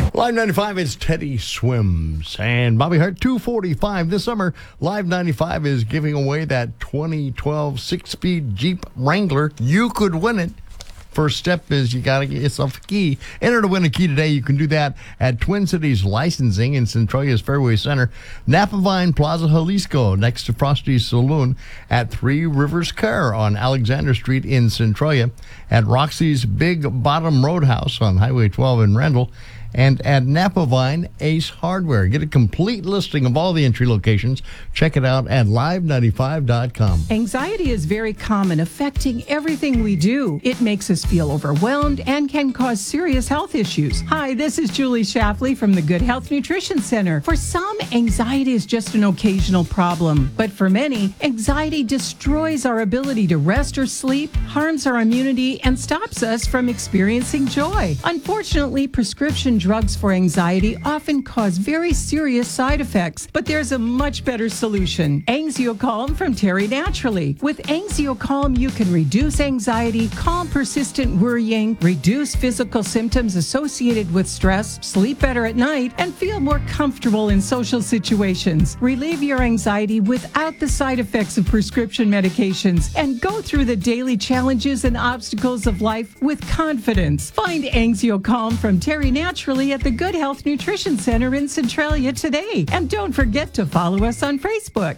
Live 95 is Teddy Swims and Bobby Hart 245. This summer, Live 95 is giving away that 2012 6-speed Jeep Wrangler. You could win it. First step is you got to get yourself a key. Enter to win a key today. You can do that at Twin Cities Licensing in Centralia's Fairway Center, Napa Vine Plaza Jalisco, next to Frosty's Saloon, at Three Rivers Car on Alexander Street in Centralia, at Roxy's Big Bottom Roadhouse on Highway 12 in Rendell, and at Napa Vine Ace Hardware. Get a complete listing of all the entry locations. Check it out at live95.com. Anxiety is very common, affecting everything we do. It makes us feel overwhelmed and can cause serious health issues. Hi, this is Julie Shafley from the Good Health Nutrition Center. For some, anxiety is just an occasional problem. But for many, anxiety destroys our ability to rest or sleep, harms our immunity, and stops us from experiencing joy. Unfortunately, prescription drugs for anxiety often cause very serious side effects, but there's a much better solution. Angziocalm from Terry Naturally. With Angziocalm, you can reduce anxiety, calm persistent worrying, reduce physical symptoms associated with stress, sleep better at night, and feel more comfortable in social situations. Relieve your anxiety without the side effects of prescription medications and go through the daily challenges and obstacles of life with confidence. Find Angziocalm from Terry Naturally at the Good Health Nutrition Center in Centralia today. And don't forget to follow us on Facebook.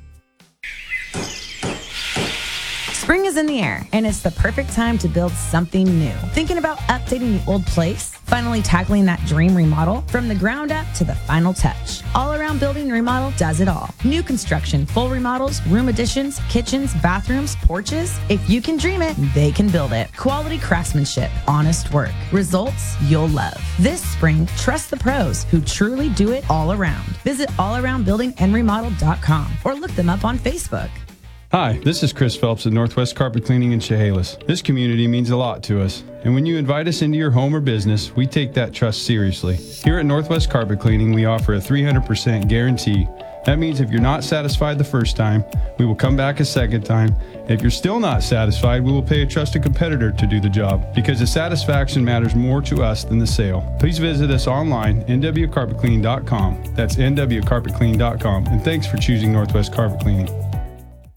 Spring is in the air, and it's the perfect time to build something new. Thinking about updating the old place? Finally tackling that dream remodel? From the ground up to the final touch. All Around Building and Remodel does it all. New construction, full remodels, room additions, kitchens, bathrooms, porches. If you can dream it, they can build it. Quality craftsmanship, honest work. Results you'll love. This spring, trust the pros who truly do it all around. Visit allaroundbuildingandremodel.com or look them up on Facebook. Hi, this is Chris Phelps at Northwest Carpet Cleaning in Chehalis. This community means a lot to us, and when you invite us into your home or business, we take that trust seriously. Here at Northwest Carpet Cleaning, we offer a 300% guarantee. That means if you're not satisfied the first time, we will come back a second time. If you're still not satisfied, we will pay a trusted competitor to do the job, because the satisfaction matters more to us than the sale. Please visit us online, nwcarpetcleaning.com. That's nwcarpetcleaning.com, and thanks for choosing Northwest Carpet Cleaning.